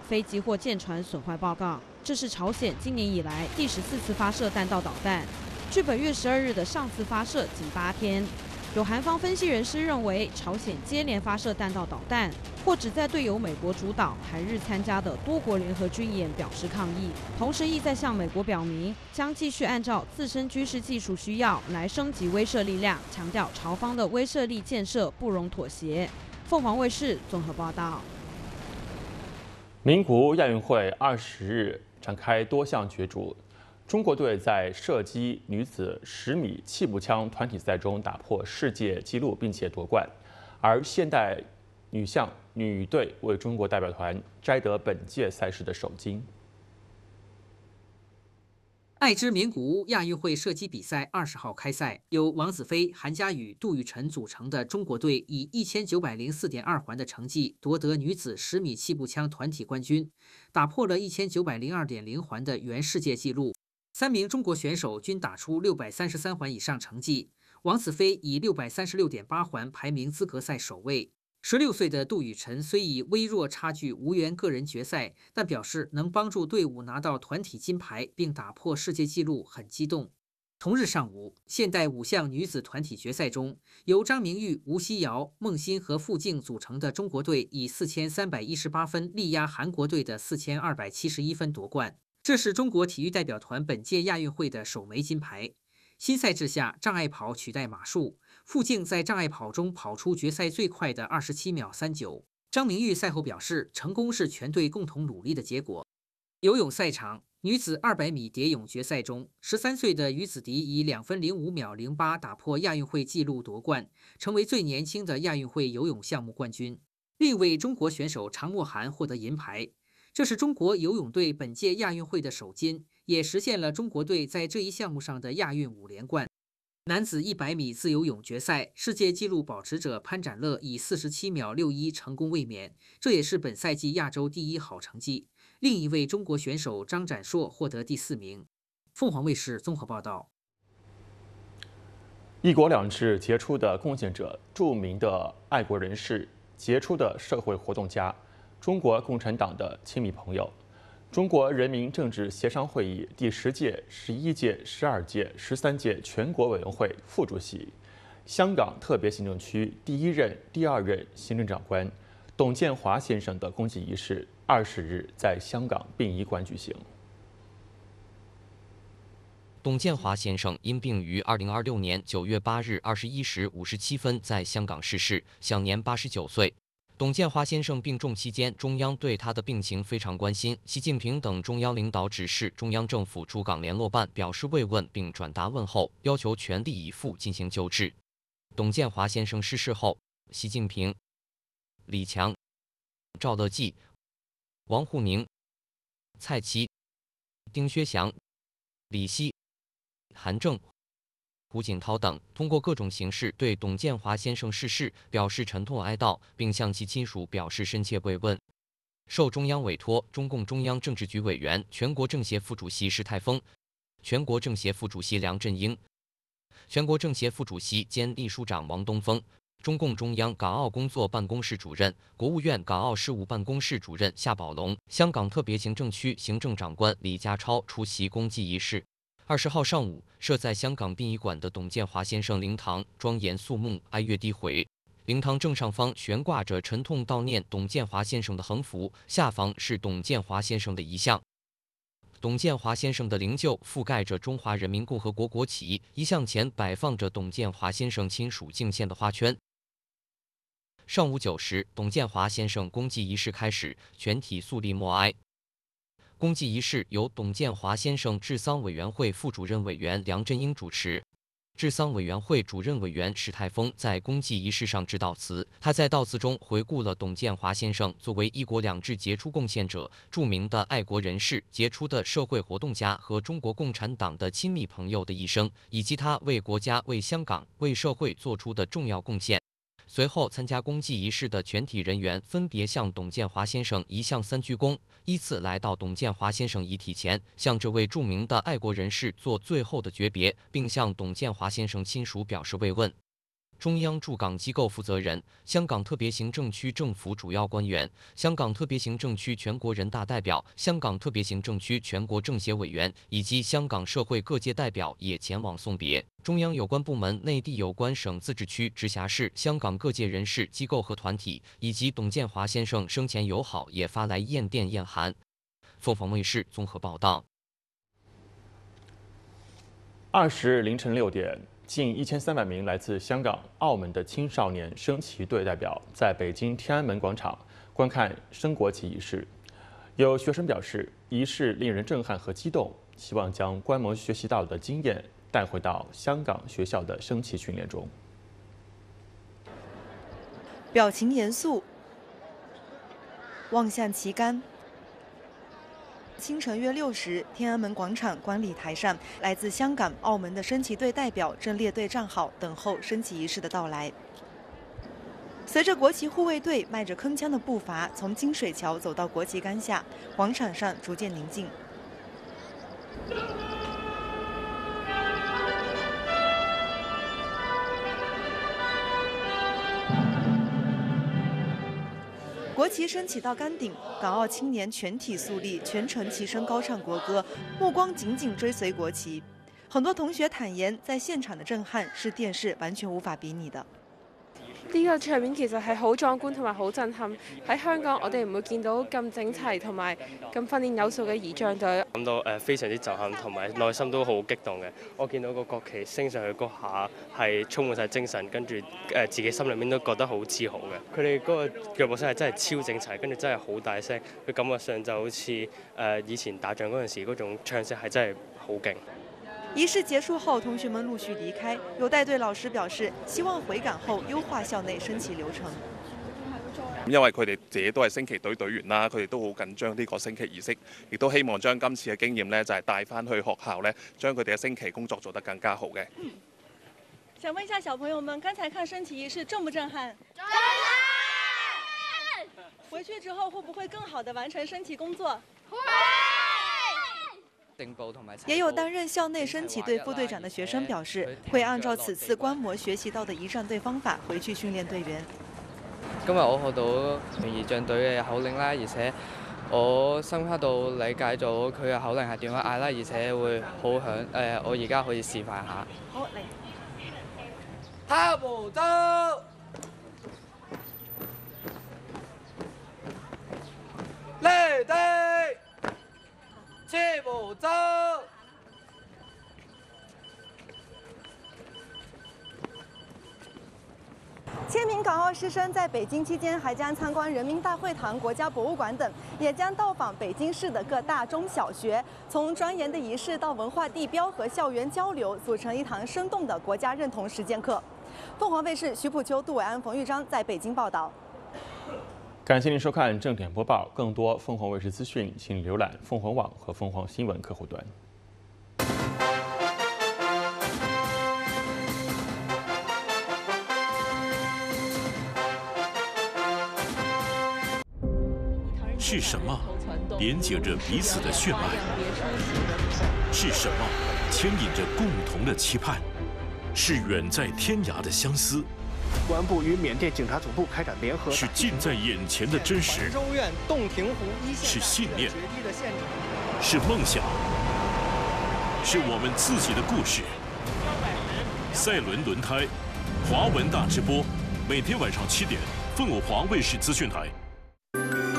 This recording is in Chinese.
飞机或舰船损坏报告。这是朝鲜今年以来第14次发射弹道导弹，距本月12日的上次发射仅8天。有韩方分析人士认为，朝鲜接连发射弹道导弹，或旨在对由美国主导、韩日参加的多国联合军演表示抗议，同时意在向美国表明将继续按照自身军事技术需要来升级威慑力量，强调朝方的威慑力建设不容妥协。凤凰卫视综合报道。 名古屋亚运会20日展开多项角逐。中国队在射击女子10米气步枪团体赛中打破世界纪录，并且夺冠，而现代女队为中国代表团摘得本届赛事的首金。 爱知名古屋亚运会射击比赛20号开赛，由王子飞、韩佳宇、杜雨辰组成的中国队以1904.2环的成绩夺得女子10米气步枪团体冠军，打破了1902.0环的原世界纪录。3名中国选手均打出633环以上成绩，王子飞以636.8环排名资格赛首位。16岁的杜雨辰虽以微弱差距无缘个人决赛，但表示能帮助队伍拿到团体金牌并打破世界纪录，很激动。同日上午，现代5项女子团体决赛中，由张明玉、吴曦瑶、孟欣和傅静组成的中国队以4318分力压韩国队的4271分夺冠。这是中国体育代表团本届亚运会的首枚金牌。新赛制下，障碍跑取代马术，傅静在障碍跑中跑出决赛最快的27秒39。张明玉赛后表示，成功是全队共同努力的结果。游泳赛场，女子200米蝶泳决赛中，13岁的于子迪以2分05秒08打破亚运会纪录夺冠，成为最年轻的亚运会游泳项目冠军。另一位中国选手常默涵获得银牌。这是中国游泳队本届亚运会的首金，也实现了中国队在这一项目上的亚运5连冠。男子100米自由泳决赛，世界纪录保持者潘展乐以47秒61成功卫冕，这也是本赛季亚洲第1好成绩。另一位中国选手张展硕获得第4名。凤凰卫视综合报道。 一国两制杰出的贡献者、著名的爱国人士、杰出的社会活动家。中国共产党的亲密朋友，中国人民政治协商会议第10届、11届、12届、13届全国委员会副主席，香港特别行政区第1任、第2任行政长官董建华先生的公祭仪式20日在香港殡仪馆举行。 董建华先生因病于2026年9月8日21时57分在香港逝世，享年89岁。董建华先生病重期间，中央对他的病情非常关心。习近平等中央领导指示中央政府驻港联络办表示慰问并转达问候，要求全力以赴进行救治。董建华先生逝世后，习近平、李强、赵乐际、王沪宁、蔡奇、丁薛祥、李希、韩正、胡锦涛等通过各种形式对董建华先生逝世表示沉痛哀悼，并向其亲属表示深切慰问。受中央委托，中共中央政治局委员、全国政协副主席施泰丰、全国政协副主席梁振英、全国政协副主席兼秘书长王东峰、中共中央港澳工作办公室主任、国务院港澳事务办公室主任夏宝龙、香港特别行政区行政长官李家超出席公祭仪式。20号上午，设在香港殡仪馆的董建华先生灵堂庄严肃穆，哀乐低回。灵堂正上方悬挂着沉痛悼念董建华先生的横幅，下方是董建华先生的遗像。董建华先生的灵柩覆盖着中华人民共和国国旗，遗像前摆放着董建华先生亲属敬献的花圈。上午9时，董建华先生公祭仪式开始，全体肃立默哀。公祭仪式由董建华先生治丧委员会副主任委员梁振英主持。治丧委员会主任委员史泰丰在公祭仪式上致悼词，他在悼词中回顾了董建华先生作为一国两制杰出贡献者、著名的爱国人士、杰出的社会活动家和中国共产党的亲密朋友的一生，以及他为国家、为香港、为社会做出的重要贡献。随后，参加公祭仪式的全体人员分别向董建华先生遗像3鞠躬，依次来到董建华先生遗体前，向这位著名的爱国人士做最后的诀别，并向董建华先生亲属表示慰问。 中央驻港机构负责人、香港特别行政区政府主要官员、香港特别行政区全国人大代表、香港特别行政区全国政协委员以及香港社会各界代表也前往送别。中央有关部门、内地有关省、自治区、直辖市、香港各界人士、机构和团体，以及董建华先生生前友好也发来唁电唁函。凤凰卫视综合报道。 20日凌晨6点。近1300名来自香港、澳门的青少年升旗队代表在北京天安门广场观看升国旗仪式。有学生表示，仪式令人震撼和激动，希望将观摩学习到的经验带回到香港学校的升旗训练中。 表情严肃，望向旗杆。清晨约6时，天安门广场观礼台上，来自香港、澳门的升旗队代表正列队站好，等候升旗仪式的到来。随着国旗护卫队迈着铿锵的步伐从金水桥走到国旗杆下，广场上逐渐宁静。国旗升起到杆顶，港澳青年全体肃立，全程齐声高唱国歌，目光紧紧追随國旗。很多同學坦言，在現場的震撼是電視完全無法比擬的。 呢個場面其實係好壯觀同埋好震撼。喺香港，我哋唔會見到咁整齊同埋咁訓練有素嘅儀仗隊。 感到非常之震撼，同埋內心都好激動嘅。我見到個國旗升上去嗰下係充滿晒精神，跟住自己心裏面都覺得好自豪嘅。佢哋嗰個腳步聲係真係超整齊，跟住真係好大聲。佢感覺上就好似以前打仗嗰陣時嗰種唱聲係真係好勁。 儀式結束後，同學們陸續離開。有帶隊老師表示，希望回港後優化校內升旗流程。 因為佢哋自己都係升旗隊隊員啦，佢哋都好緊張呢個升旗儀式，亦都希望將今次嘅經驗呢，就係帶翻去學校呢，將佢哋嘅升旗工作做得更加好嘅。 想問一下小朋友們，剛才看升旗儀式震不震撼？震撼！回去之後會不會更好地完成升旗工作？會！也有擔任校內升旗隊副隊長的學生表示，會按照此次觀摩學習到的儀仗隊方法回去訓練隊員。 今日我學到儀仗隊嘅口令啦，而且我深刻到理解咗佢嘅口令係點樣嗌啦，而且會好響。我而家可以示範下。好，嚟。踏步走。嚟地。切步走。 千名港澳師生在北京期間，還將參觀人民大會堂、國家博物館等，也將到訪北京市的各大中小學，從莊嚴的儀式到文化地標和校園交流，組成一堂生動的國家認同實踐課。鳳凰衛視徐普秋、杜偉安、馮玉章在北京報道。 感謝您收看正點播報，更多鳳凰衛視資訊，請瀏覽鳳凰網和鳳凰新聞客戶端。 是什麼連接着彼此的血脈？是什麼牽引着共同的期盼？是遠在天涯的相思。 公安部與緬甸警察總部開展聯合。 是近在眼前的真實。 州院洞庭湖一線。 是信念。是夢想。是我們自己的故事。賽輪輪胎，華文大直播，每天晚上7點，鳳凰衛視資訊台。